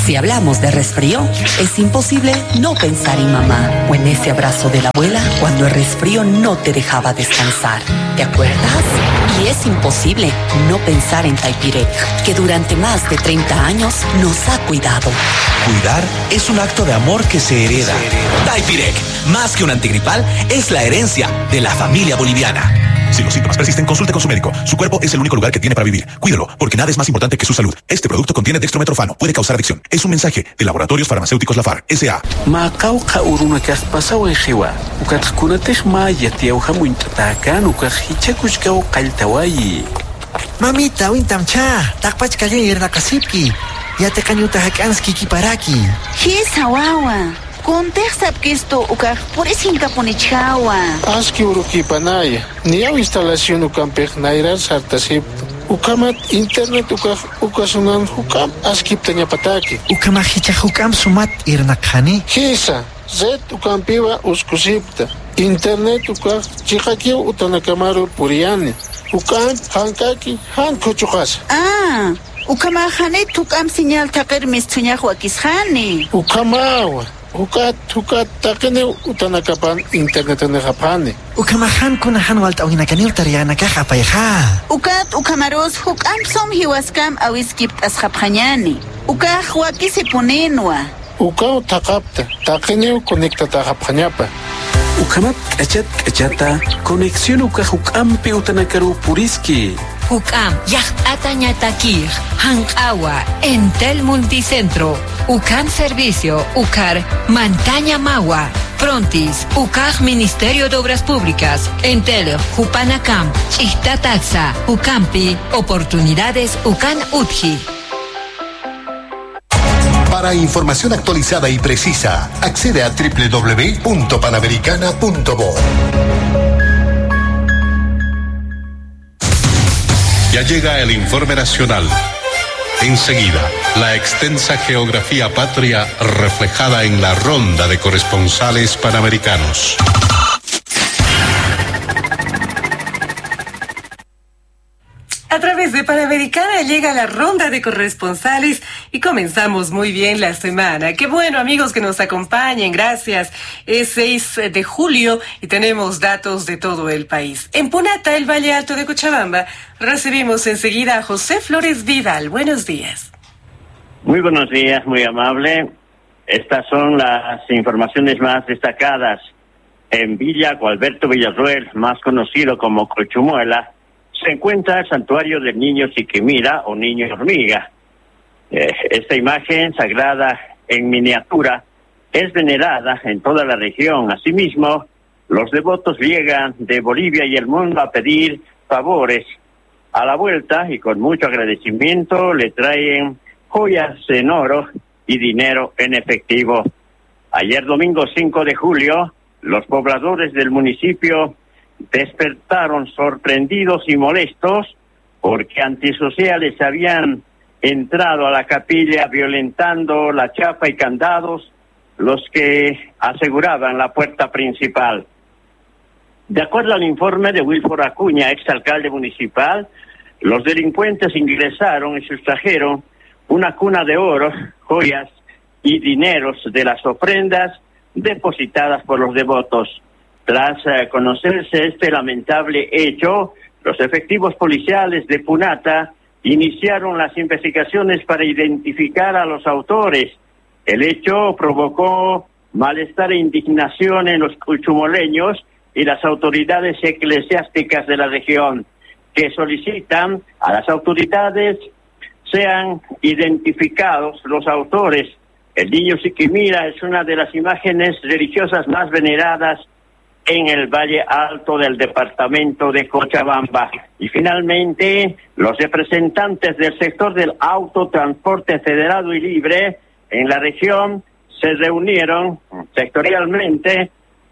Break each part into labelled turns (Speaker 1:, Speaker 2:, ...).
Speaker 1: Si hablamos de resfrío, es imposible no pensar en mamá o en ese abrazo de la abuela cuando el resfrío no te dejaba descansar. ¿Te acuerdas? Y es imposible no pensar en Taipirec, que durante más de 30 años nos ha cuidado.
Speaker 2: Cuidar es un acto de amor que se hereda. Taipirec, más que un antigripal, es la herencia de la familia boliviana. Si los síntomas persisten, consulte con su médico. Su cuerpo es el único lugar que tiene para vivir. Cuídelo, porque nada es más importante que su salud. Este producto contiene dextrometorfano. Puede causar adicción. Es un mensaje de Laboratorios Farmacéuticos Lafar, S.A.
Speaker 3: Macauca urunacas pasau ejiwa. Ucatkunatej maya tiaujamuintatacan ucajichacuchcau caltawayi.
Speaker 4: Mamita, wintamcha. Takpachkallin irnakasipki. Yatecañuta hakanski kiparaki.
Speaker 5: Hisa wawa. Contextap que esto uka por eso incaponichawa.
Speaker 6: Aski urukipanaya. Ni au instalación ukampej nairar sartasip. Ukamat internet ukasunan hukam askip tanya pataki.
Speaker 4: Ukamahicha hukam sumat irnakhani.
Speaker 6: Hisa. Zet ukampiwa uskusipta. Internet chikakiu utanakamaru puriani. Ukam hankaki hankuchukas.
Speaker 5: Ah. Ukamahane tukam señal takir mistuñahua kishani.
Speaker 6: Ukamawa. Hukat takene utanakapan internet na japane.
Speaker 4: Ukamahan kunahan walta awinakanil tariana kakapayha.
Speaker 5: Ukamaros hukam som hiwaskam awiskip as japanyani. Huaki se ponenwa.
Speaker 6: Ukao takapta. Takene conecta ta japanyapa.
Speaker 3: Ukamat kachata conexión hukam utanakaru puriski.
Speaker 7: Hukam, Atañatakir, Hankawa, Entel Multicentro, Ucam Servicio, Ucar, Mantaña Magua, Frontis, Ucaj Ministerio de Obras Públicas, Entel, Jupanacam, Chichtataxa, Ucampi, Oportunidades Ucan Utji.
Speaker 8: Para información actualizada y precisa, accede a www.panamericana.bo.
Speaker 9: Ya llega el informe nacional. Enseguida, la extensa geografía patria reflejada en la ronda de corresponsales panamericanos.
Speaker 10: A través de Panamericana llega la ronda de corresponsales y comenzamos muy bien la semana. Qué bueno, amigos, que nos acompañen. Gracias. Es 6 de julio y tenemos datos de todo el país. En Punata, el Valle Alto de Cochabamba, recibimos enseguida a José Flores Vidal. Buenos días.
Speaker 11: Muy buenos días, muy amable. Estas son las informaciones más destacadas. En Villa Gualberto Villarroel, más conocido como Cochumuela, se encuentra el santuario del niño Siquimira o niño hormiga. Esta imagen sagrada en miniatura es venerada en toda la región. Asimismo, los devotos llegan de Bolivia y el mundo a pedir favores. A la vuelta y con mucho agradecimiento le traen joyas en oro y dinero en efectivo. Ayer domingo 5 de julio, los pobladores del municipio despertaron sorprendidos y molestos porque antisociales habían entrado a la capilla violentando la chapa y candados, los que aseguraban la puerta principal. De acuerdo al informe de Wilford Acuña, exalcalde municipal, los delincuentes ingresaron y sustrajeron una cuna de oro, joyas y dineros de las ofrendas depositadas por los devotos. Tras conocerse este lamentable hecho, los efectivos policiales de Punata iniciaron las investigaciones para identificar a los autores. El hecho provocó malestar e indignación en los cuchumoleños y las autoridades eclesiásticas de la región, que solicitan a las autoridades sean identificados los autores. El niño Siquimira es una de las imágenes religiosas más veneradas en el Valle Alto del departamento de Cochabamba. Y finalmente, los representantes del sector del autotransporte federado y libre en la región se reunieron sectorialmente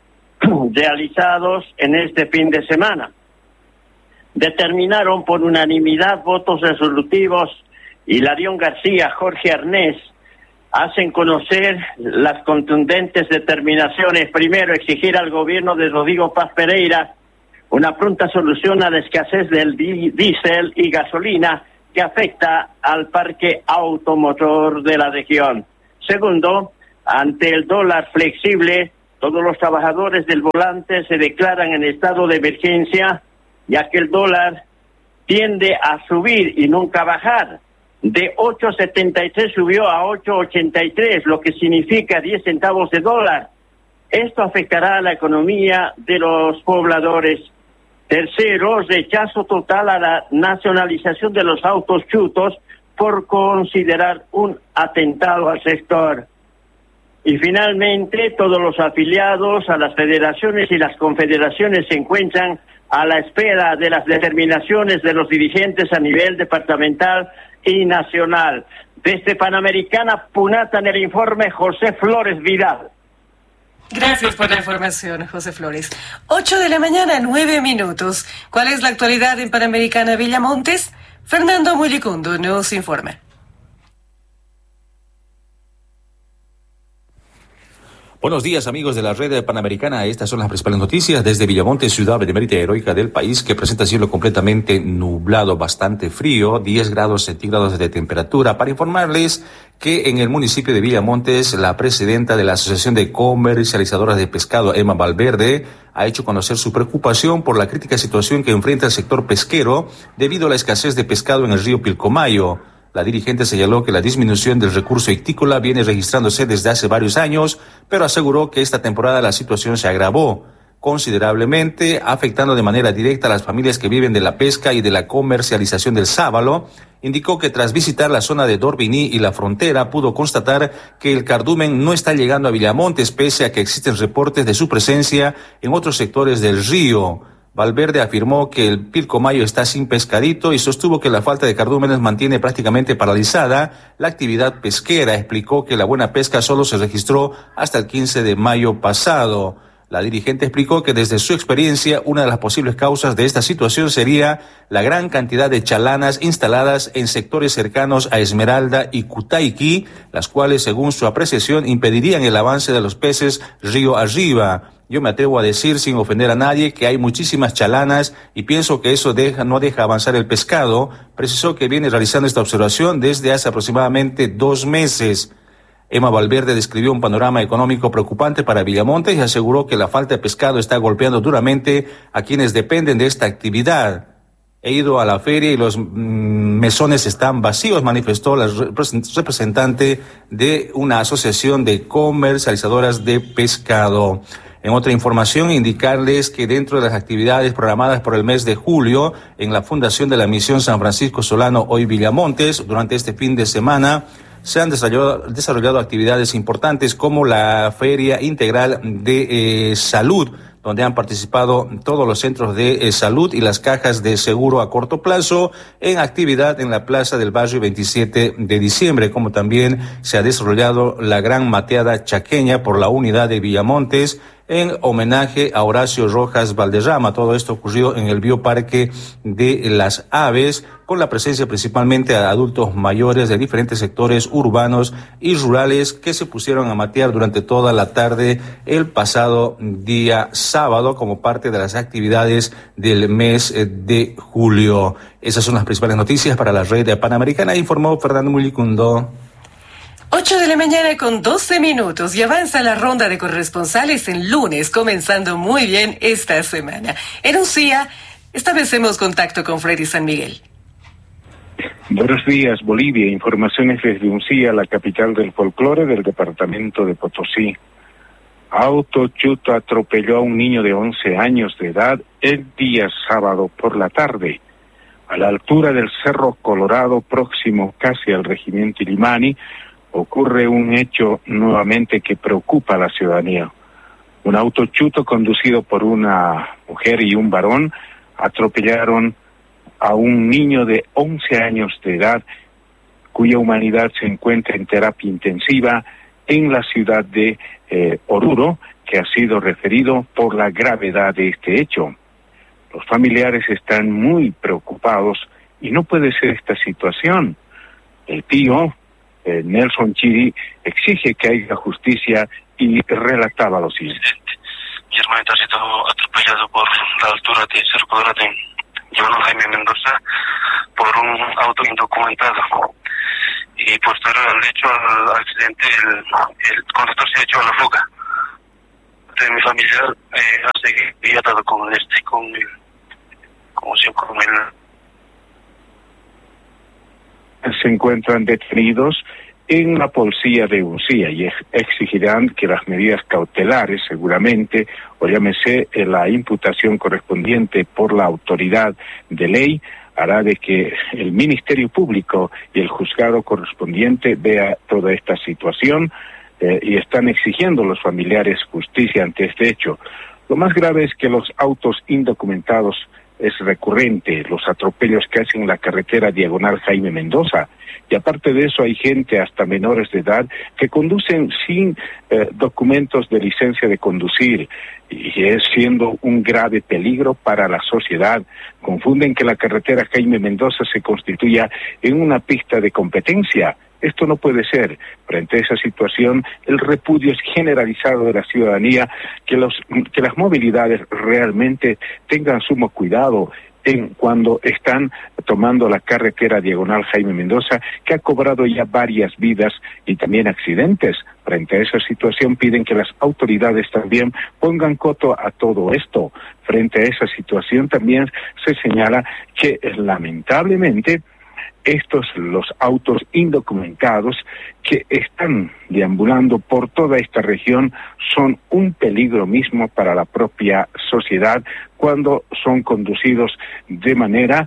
Speaker 11: realizados en este fin de semana. Determinaron por unanimidad votos resolutivos. Hilarión García, Jorge Arnés, hacen conocer las contundentes determinaciones. Primero, exigir al gobierno de Rodrigo Paz Pereira una pronta solución a la escasez del diésel y gasolina que afecta al parque automotor de la región. Segundo, ante el dólar flexible, todos los trabajadores del volante se declaran en estado de emergencia, ya que el dólar tiende a subir y nunca bajar. De 8.73 subió a 8.83, lo que significa 10 centavos de dólar. Esto afectará a la economía de los pobladores. Tercero, rechazo total a la nacionalización de los autos chutos por considerar un atentado al sector. Y finalmente, todos los afiliados a las federaciones y las confederaciones se encuentran a la espera de las determinaciones de los dirigentes a nivel departamental y nacional. Desde Panamericana, Punata, en el informe, José Flores Vidal.
Speaker 10: Gracias por la información, José Flores. 8:09 a.m. ¿Cuál es la actualidad en Panamericana Villamontes? Fernando Mulicundo nos informa.
Speaker 12: Buenos días, amigos de la red Panamericana. Estas son las principales noticias desde Villamontes, ciudad benemérita y heroica del país, que presenta cielo completamente nublado, bastante frío, 10 grados centígrados de temperatura. Para informarles que en el municipio de Villamontes, la presidenta de la Asociación de Comercializadoras de Pescado, Emma Valverde, ha hecho conocer su preocupación por la crítica situación que enfrenta el sector pesquero debido a la escasez de pescado en el río Pilcomayo. La dirigente señaló que la disminución del recurso ictícola viene registrándose desde hace varios años, pero aseguró que esta temporada la situación se agravó considerablemente, afectando de manera directa a las familias que viven de la pesca y de la comercialización del sábalo. Indicó que tras visitar la zona de Dorbiní y la frontera, pudo constatar que el cardumen no está llegando a Villamontes, pese a que existen reportes de su presencia en otros sectores del río. Valverde afirmó que el Pilcomayo está sin pescadito y sostuvo que la falta de cardúmenes mantiene prácticamente paralizada la actividad pesquera. Explicó que la buena pesca solo se registró hasta el 15 de mayo pasado. La dirigente explicó que desde su experiencia, una de las posibles causas de esta situación sería la gran cantidad de chalanas instaladas en sectores cercanos a Esmeralda y Cutaiqui, las cuales, según su apreciación, impedirían el avance de los peces río arriba. Yo me atrevo a decir, sin ofender a nadie, que hay muchísimas chalanas y pienso que eso no deja avanzar el pescado. Precisó que viene realizando esta observación desde hace aproximadamente 2 meses. Emma Valverde describió un panorama económico preocupante para Villamontes y aseguró que la falta de pescado está golpeando duramente a quienes dependen de esta actividad. He ido a la feria y los mesones están vacíos, manifestó la representante de una asociación de comercializadoras de pescado. En otra información, indicarles que dentro de las actividades programadas por el mes de julio en la Fundación de la Misión San Francisco Solano Hoy Villamontes, durante este fin de semana, se han desarrollado actividades importantes como la Feria Integral de Salud, donde han participado todos los centros de salud y las cajas de seguro a corto plazo en actividad en la Plaza del Barrio 27 de diciembre, como también se ha desarrollado la Gran Mateada Chaqueña por la unidad de Villamontes en homenaje a Horacio Rojas Valderrama. Todo esto ocurrió en el Bioparque de las Aves, con la presencia principalmente de adultos mayores de diferentes sectores urbanos y rurales que se pusieron a matear durante toda la tarde el pasado día sábado como parte de las actividades del mes de julio. Esas son las principales noticias para la red Panamericana, informó Fernando Mulicundo.
Speaker 10: 8:12 a.m. y avanza la ronda de corresponsales en lunes, comenzando muy bien esta semana. En Uncía, establecemos contacto con Freddy San Miguel.
Speaker 13: Buenos días, Bolivia. Informaciones desde Uncía, la capital del folclore del departamento de Potosí. Auto chuto atropelló a un niño de 11 años de edad el día sábado por la tarde, a la altura del Cerro Colorado, próximo casi al regimiento Illimani. Ocurre un hecho nuevamente que preocupa a la ciudadanía. Un auto chuto conducido por una mujer y un varón atropellaron a un niño de 11 años de edad, cuya humanidad se encuentra en terapia intensiva en la ciudad de Oruro, que ha sido referido por la gravedad de este hecho. Los familiares están muy preocupados y no puede ser esta situación. El tío Nelson Chiri exige que haya justicia y relataba lo siguiente.
Speaker 14: Mi hermanito ha sido atropellado por la altura de Cerro Colorado, Giovanni Jaime Mendoza, por un auto indocumentado. Y posterior al hecho, al accidente, el conductor se ha hecho a la fuga. De mi familiar ha seguido y ha dado con el
Speaker 13: se encuentran detenidos en la policía de Uncía y exigirán que las medidas cautelares, seguramente, o llámese la imputación correspondiente por la autoridad de ley, hará de que el Ministerio Público y el juzgado correspondiente vea toda esta situación y están exigiendo los familiares justicia ante este hecho. Lo más grave es que los autos indocumentados es recurrente, los atropellos que hacen en la carretera diagonal Jaime Mendoza, y aparte de eso hay gente hasta menores de edad que conducen sin documentos de licencia de conducir, y es siendo un grave peligro para la sociedad. Confunden que la carretera Jaime Mendoza se constituya en una pista de competencia. Esto no puede ser. Frente a esa situación, el repudio es generalizado de la ciudadanía, que las movilidades realmente tengan sumo cuidado cuando están tomando la carretera diagonal Jaime Mendoza, que ha cobrado ya varias vidas y también accidentes. Frente a esa situación piden que las autoridades también pongan coto a todo esto. Frente a esa situación también se señala que lamentablemente los autos indocumentados que están deambulando por toda esta región son un peligro mismo para la propia sociedad cuando son conducidos de manera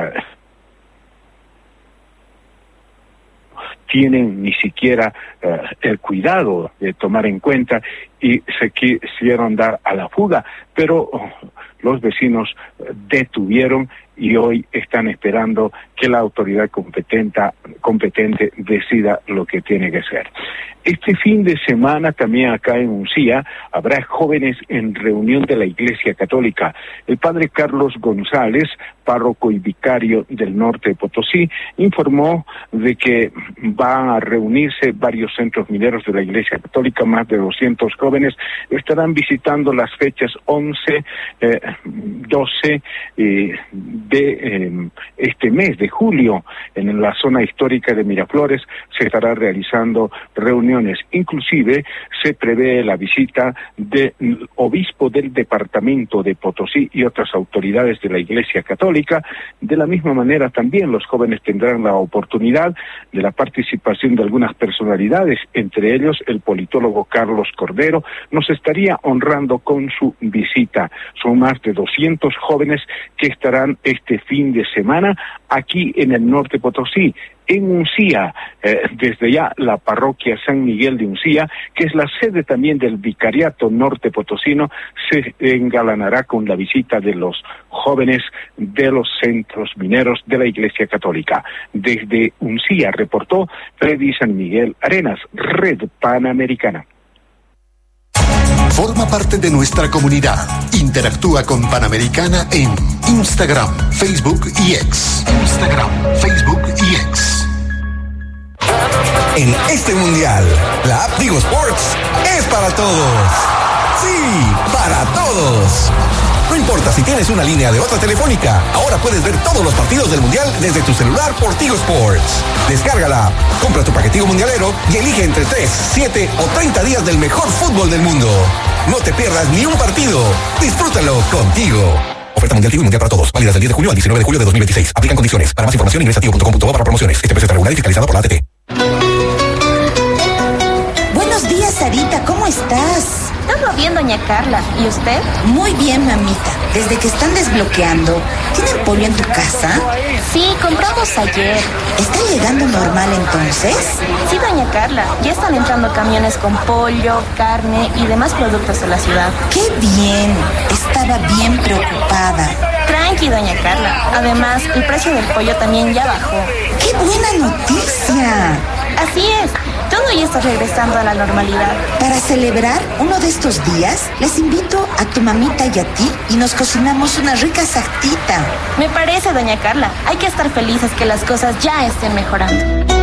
Speaker 13: tienen ni siquiera el cuidado de tomar en cuenta y se quisieron dar a la fuga, pero los vecinos detuvieron y hoy están esperando que la autoridad competente decida lo que tiene que hacer. Este fin de semana también acá en Uncía habrá jóvenes en reunión de la Iglesia Católica. El padre Carlos González, párroco y vicario del norte de Potosí, informó de que van a reunirse varios centros mineros de la Iglesia Católica, más de 200 jóvenes estarán visitando las fechas 11, 12 de este mes de julio. En la zona histórica de Miraflores se estará realizando reuniones. Inclusive se prevé la visita del obispo del departamento de Potosí y otras autoridades de la Iglesia Católica. De la misma manera también los jóvenes tendrán la oportunidad de la participación de algunas personalidades, entre ellos el politólogo Carlos Cordero nos estaría honrando con su visita. Son más de 200 jóvenes que estarán este fin de semana aquí en el norte Potosí, en Uncía, desde ya la parroquia San Miguel de Uncía, que es la sede también del Vicariato Norte Potosino, se engalanará con la visita de los jóvenes de los centros mineros de la Iglesia Católica. Desde Uncía reportó Freddy San Miguel Arenas, Red Panamericana.
Speaker 8: Forma parte de nuestra comunidad. Interactúa con Panamericana en Instagram, Facebook y X. Instagram, Facebook y X.
Speaker 15: En este mundial, la app Tigo Sports es para todos. Sí, para todos. No importa si tienes una línea de otra telefónica, ahora puedes ver todos los partidos del mundial desde tu celular por Tigo Sports. Descárgala, compra tu paquetico mundialero y elige entre 3, 7 o 30 días del mejor fútbol del mundo. No te pierdas ni un partido. Disfrútalo contigo. Oferta mundial Tigo y mundial para todos. Válida del 10 de julio al 19 de julio de 2026. Aplican condiciones. Para más información ingresa a tigo.com.bo para promociones. Este precio está regulado y fiscalizado por la ATT.
Speaker 16: Buenos días, Sarita. ¿Cómo estás?
Speaker 17: Todo bien, doña Carla. ¿Y usted?
Speaker 16: Muy bien, mamita. Desde que están desbloqueando, ¿tienen pollo en tu casa?
Speaker 17: Sí, compramos ayer.
Speaker 16: ¿Está llegando normal entonces?
Speaker 17: Sí, doña Carla. Ya están entrando camiones con pollo, carne y demás productos de la ciudad.
Speaker 16: ¡Qué bien! Estaba bien preocupada.
Speaker 17: Tranqui, doña Carla. Además, el precio del pollo también ya bajó.
Speaker 16: ¡Qué buena noticia!
Speaker 17: Así es. Todo ya está regresando a la normalidad.
Speaker 16: Para celebrar uno de estos días, les invito a tu mamita y a ti y nos cocinamos una rica sartita.
Speaker 17: Me parece, doña Carla. Hay que estar felices que las cosas ya estén mejorando.